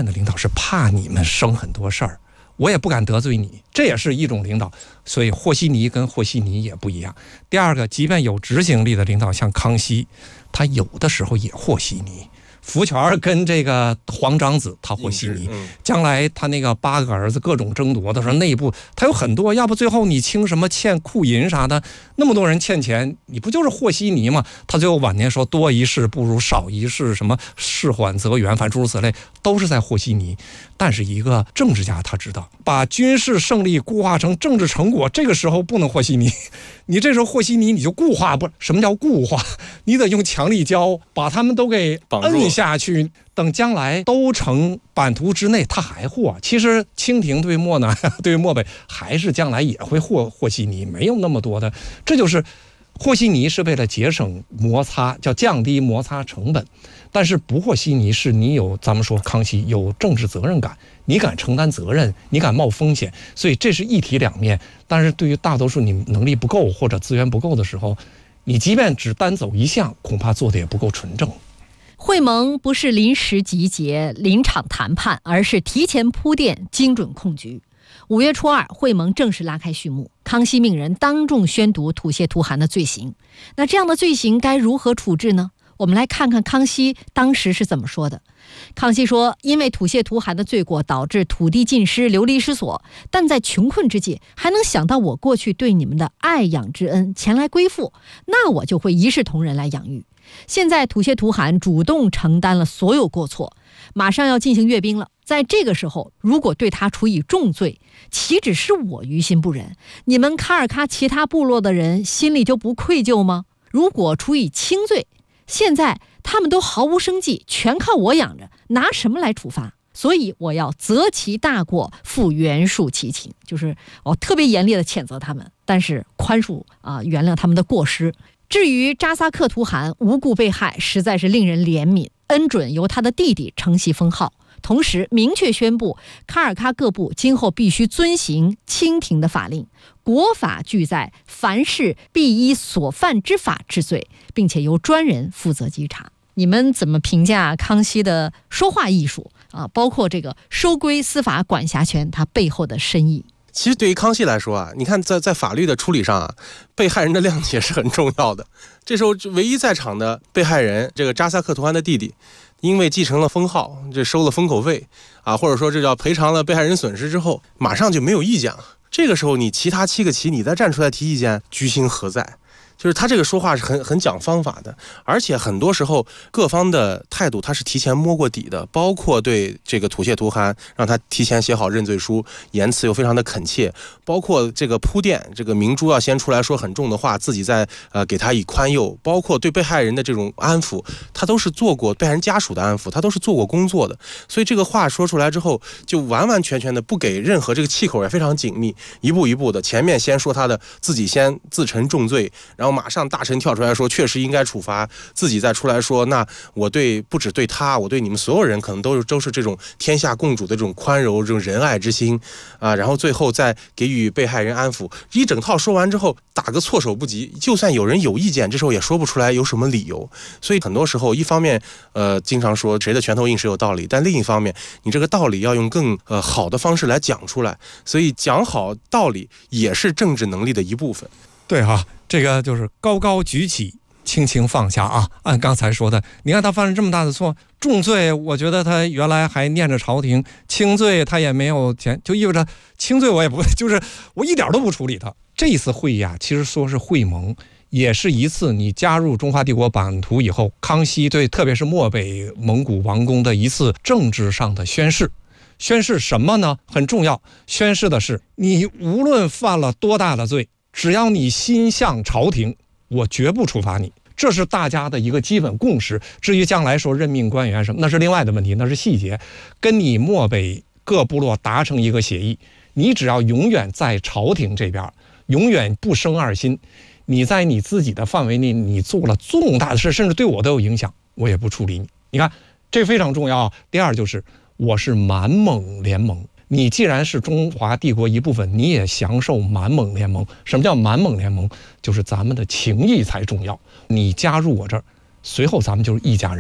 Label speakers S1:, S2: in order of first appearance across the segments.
S1: 的领导是怕你们生很多事儿，我也不敢得罪你，这也是一种领导。所以和稀泥跟和稀泥也不一样。第二个，即便有执行力的领导，像康熙，他有的时候也和稀泥。福全跟这个皇长子他和稀泥，将来他那个8个儿子各种争夺的时候，内部他有很多，要不最后你清什么欠库银啥的，那么多人欠钱，你不就是和稀泥吗？他最后晚年说多一事不如少一事，什么事缓则圆，反正诸如此类，都是在和稀泥。但是一个政治家他知道，把军事胜利固化成政治成果，这个时候不能和稀泥。你这时候和稀泥，你就固化，不，什么叫固化？你得用强力胶把他们都给摁下去，等将来都成版图之内，他还和。其实清廷对漠南对漠北还是将来也会和稀泥，没有那么多的。这就是和稀泥是为了节省摩擦，叫降低摩擦成本。但是不和稀泥是你有，咱们说康熙有政治责任感，你敢承担责任，你敢冒风险，所以这是一体两面。但是对于大多数你能力不够或者资源不够的时候，你即便只单走一项，恐怕做的也不够纯正。
S2: 会盟不是临时集结、临场谈判，而是提前铺垫、精准控局。5月初2，会盟正式拉开序幕。康熙命人当众宣读吐血图汗的罪行。那这样的罪行该如何处置呢？我们来看看康熙当时是怎么说的。康熙说，因为吐血图汗的罪过导致土地尽失、流离失所，但在穷困之际还能想到我过去对你们的爱养之恩，前来归附，那我就会一视同仁来养育。现在吐血图汗主动承担了所有过错，马上要进行阅兵了，在这个时候如果对他处以重罪，岂止是我于心不忍，你们卡尔喀其他部落的人心里就不愧疚吗？如果处以轻罪，现在他们都毫无生计，全靠我养着，拿什么来处罚？所以我要择其大过，复原恕其情，就是我特别严厉的谴责他们，但是宽恕原谅他们的过失。至于扎萨克图汗无故被害，实在是令人怜悯，恩准由他的弟弟承袭封号，同时明确宣布卡尔喀各部今后必须遵行清廷的法令，国法俱在，凡事必依所犯之法治罪，并且由专人负责稽查。你们怎么评价康熙的说话艺术包括这个收归司法管辖权它背后的深意？
S3: 其实对于康熙来说你看在法律的处理上被害人的谅解是很重要的。这时候唯一在场的被害人这个扎萨克图汗的弟弟，因为继承了封号，这收了封口费或者说这叫赔偿了被害人损失之后，马上就没有意见了。这个时候你其他7个旗你再站出来提意见，居心何在？就是他这个说话是很讲方法的，而且很多时候各方的态度他是提前摸过底的，包括对这个吐血图汗让他提前写好认罪书，言辞又非常的恳切，包括这个铺垫，这个明珠要先出来说很重的话，自己再给他以宽宥，包括对被害人的这种安抚，他都是做过被害人家属的安抚，他都是做过工作的。所以这个话说出来之后，就完完全全的不给任何这个气口，也非常紧密，一步一步的，前面先说他的自己先自陈重罪，然后马上大臣跳出来说确实应该处罚，自己再出来说那我不只对他，我对你们所有人可能都是这种天下共主的这种宽柔，这种仁爱之心然后最后再给予被害人安抚，一整套说完之后打个措手不及，就算有人有意见，这时候也说不出来有什么理由。所以很多时候一方面经常说谁的拳头硬谁有道理，但另一方面你这个道理要用更好的方式来讲出来，所以讲好道理也是政治能力的一部分。
S1: 对这个就是高高举起，轻轻放下按刚才说的，你看他犯了这么大的错，重罪我觉得他原来还念着朝廷，轻罪他也没有钱，就意味着轻罪我也不就是我一点都不处理他。这一次会议其实说是会盟，也是一次你加入中华帝国版图以后，康熙对特别是漠北蒙古王公的一次政治上的宣誓。宣誓什么呢？很重要，宣誓的是你无论犯了多大的罪，只要你心向朝廷，我绝不处罚你。这是大家的一个基本共识。至于将来说任命官员什么，那是另外的问题，那是细节。跟你漠北各部落达成一个协议，你只要永远在朝廷这边，永远不生二心，你在你自己的范围内，你做了重大的事，甚至对我都有影响，我也不处理你。你看，这非常重要。第二就是我是满蒙联盟，你既然是中华帝国一部分，你也享受满蒙联盟。什么叫满蒙联盟？就是咱们的情谊才重要。你加入我这儿，随后咱们就是一家人。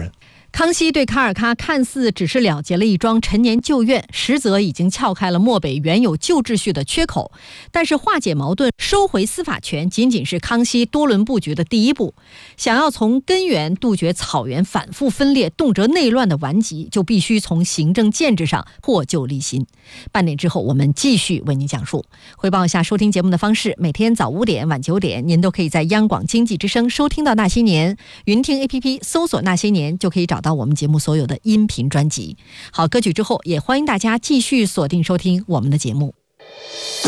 S2: 康熙对卡尔喀看似只是了结了一桩陈年旧怨，实则已经撬开了漠北原有旧秩序的缺口。但是化解矛盾、收回司法权仅仅是康熙多轮布局的第一步。想要从根源杜绝草原反复分裂、动辄内乱的顽疾，就必须从行政建制上破旧立新。半点之后，我们继续为您讲述。汇报一下收听节目的方式：每天早5点、晚9点，您都可以在央广经济之声收听到《那些年》，云听 APP 搜索《那些年》就可以找到我们节目所有的音频专辑。好，歌曲之后，也欢迎大家继续锁定收听我们的节目。